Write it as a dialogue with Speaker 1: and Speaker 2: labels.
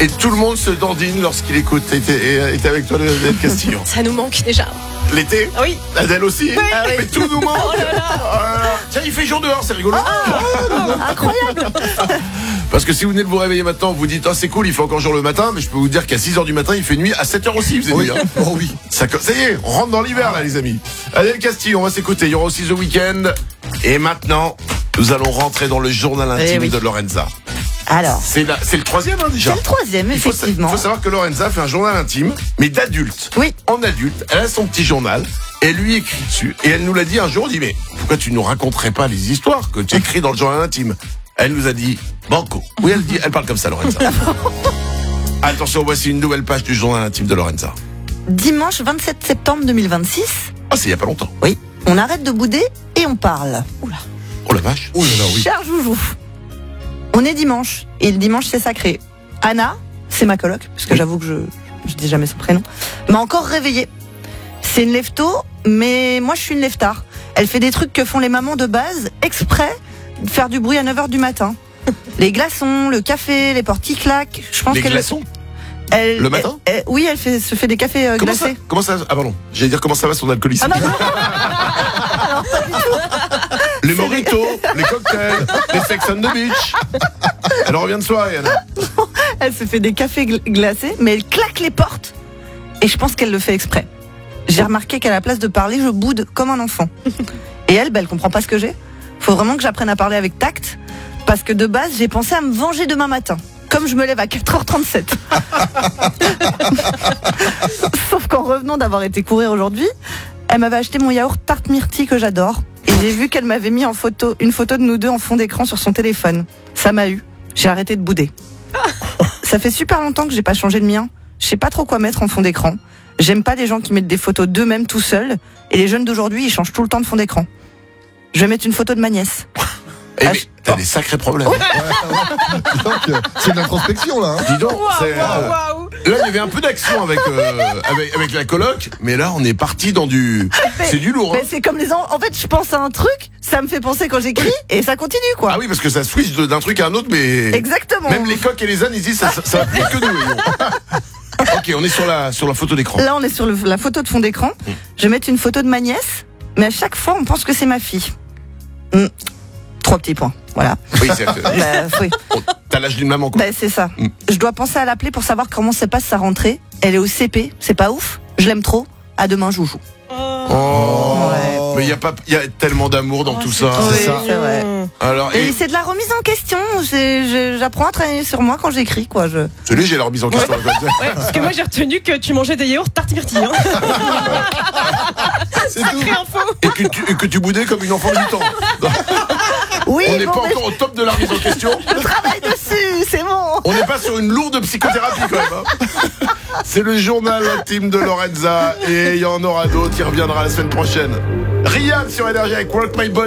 Speaker 1: Et tout le monde se dandine lorsqu'il écoute. Était avec toi, Adèle Castillo.
Speaker 2: Ça nous manque déjà.
Speaker 1: L'été?
Speaker 2: Oui.
Speaker 1: Adèle aussi?
Speaker 2: Oui.
Speaker 1: Mais tout nous manque.
Speaker 2: Oh là là.
Speaker 1: Tiens, il fait jour dehors, c'est rigolo.
Speaker 3: Incroyable.
Speaker 1: Parce que si vous venez de vous réveiller maintenant, vous vous dites, c'est cool, il fait encore jour le matin, mais je peux vous dire qu'à 6h du matin, il fait nuit, à 7h aussi, il faisait nuit. Hein.
Speaker 4: Oh oui.
Speaker 1: Ça y est, on rentre dans l'hiver, là, les amis. Adèle Castillo, on va s'écouter. Il y aura aussi The Weeknd. Et maintenant, nous allons rentrer dans le journal intime de Lorenza.
Speaker 3: Alors,
Speaker 1: C'est le troisième, déjà.
Speaker 3: c'est le troisième,
Speaker 1: Il
Speaker 3: effectivement.
Speaker 1: faut savoir que Lorenza fait un journal intime, mais d'adulte.
Speaker 3: Oui.
Speaker 1: En adulte, elle a son petit journal, elle lui écrit dessus, et elle nous l'a dit un jour, on dit, mais pourquoi tu nous raconterais pas les histoires que tu écris dans le journal intime? Elle nous a dit, banco. Oui, elle parle comme ça, Lorenza. Attention, voici une nouvelle page du journal intime de Lorenza.
Speaker 3: Dimanche 27 septembre 2026.
Speaker 1: Ah, c'est il y a pas longtemps.
Speaker 3: Oui. On arrête de bouder et on parle. Oula.
Speaker 1: Oh la vache.
Speaker 4: Oh là là, oui.
Speaker 3: Cher Joujou. On est dimanche. Et le dimanche, c'est sacré. Anna, c'est ma coloc, parce que j'avoue que je dis jamais son prénom, m'a encore réveillée. C'est une lève tôt, mais moi, je suis une lève tard. Elle fait des trucs que font les mamans de base, exprès de faire du bruit à 9h du matin. Les glaçons, le café, les portes qui claquent. Je pense
Speaker 1: Les
Speaker 3: qu'elle
Speaker 1: glaçons
Speaker 3: le
Speaker 1: matin
Speaker 3: oui, elle se fait des cafés glacés.
Speaker 1: Comment ça Ah pardon, j'allais dire comment ça va son alcoolisme.
Speaker 3: Ah non.
Speaker 1: Les mojitos, les cocktails, les sex on the beach. Elle revient de soirée, Anna.
Speaker 3: Elle se fait des cafés glacés, mais elle claque les portes. Et je pense qu'elle le fait exprès. J'ai remarqué qu'à la place de parler, je boude comme un enfant. Et elle comprend pas ce que j'ai. Faut vraiment que j'apprenne à parler avec tact. Parce que de base, j'ai pensé à me venger demain matin. Comme je me lève à 4h37. Sauf qu'en revenant d'avoir été courir aujourd'hui, elle m'avait acheté mon yaourt tarte myrtille que j'adore. Et j'ai vu qu'elle m'avait mis une photo de nous deux en fond d'écran sur son téléphone. Ça m'a eu. J'ai arrêté de bouder. Ça fait super longtemps que j'ai pas changé le mien. Je sais pas trop quoi mettre en fond d'écran. J'aime pas les gens qui mettent des photos d'eux-mêmes tout seuls. Et les jeunes d'aujourd'hui, ils changent tout le temps de fond d'écran. Je vais mettre une photo de ma nièce.
Speaker 1: Eh mais t'as des sacrés problèmes.
Speaker 4: Donc, c'est de l'introspection là. Hein.
Speaker 1: Dis donc,
Speaker 2: Waouh.
Speaker 1: là il y avait un peu d'action avec la coloc, mais là on est parti dans du... C'est du lourd. Hein.
Speaker 3: Mais c'est comme les en fait, je pense à un truc, ça me fait penser quand j'écris et ça continue quoi.
Speaker 1: Ah oui, parce que ça switch d'un truc à un autre, mais...
Speaker 3: Exactement.
Speaker 1: Même les coqs et les ânes, ils disent ça va plus que nous. Ok, on est sur la photo d'écran.
Speaker 3: Là, on est sur la photo de fond d'écran. Je vais mettre une photo de ma nièce, mais à chaque fois, on pense que c'est ma fille. 3 petits points, voilà.
Speaker 1: Oui, c'est
Speaker 3: Oui.
Speaker 1: T'as l'âge d'une maman, quoi.
Speaker 3: C'est ça. Je dois penser à l'appeler pour savoir comment se passe sa rentrée. Elle est au CP, c'est pas ouf. Je l'aime trop. À demain, Joujou.
Speaker 1: Oh.
Speaker 3: Ouais.
Speaker 1: Mais il y a tellement d'amour dans tout ça.
Speaker 3: Oui,
Speaker 4: C'est ça.
Speaker 3: c'est vrai.
Speaker 1: Alors,
Speaker 3: Et c'est de la remise en question. J'apprends à travailler sur moi quand j'écris, quoi.
Speaker 1: celui j'ai la remise en question.
Speaker 2: Ouais, parce que moi j'ai retenu que tu mangeais des yaourts tarte myrtille. Hein.
Speaker 4: C'est tout.
Speaker 2: Info.
Speaker 1: Et que tu boudais comme une enfant de 8 ans.
Speaker 3: Oui,
Speaker 1: On n'est
Speaker 3: bon,
Speaker 1: pas
Speaker 3: mais
Speaker 1: encore au top de la remise en question.
Speaker 3: je travaille dessus, c'est bon.
Speaker 1: On n'est pas sur une lourde psychothérapie quand même. Hein. C'est le journal intime de Lorenza et il y en aura d'autres. Il reviendra la semaine prochaine. Riyad sur Énergie avec Work My Body.